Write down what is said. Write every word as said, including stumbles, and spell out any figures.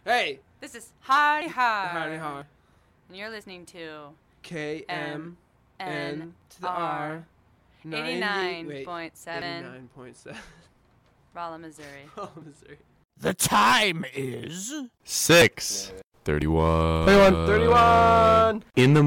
Hey! This is Hardy Har. Howdy har. And you're listening to K M N N to the R. eighty-nine point seven eighty-nine point seven. Rolla, Missouri. Oh, Missouri. The time is Six. Thirty-one. thirty-one. thirty-one. In the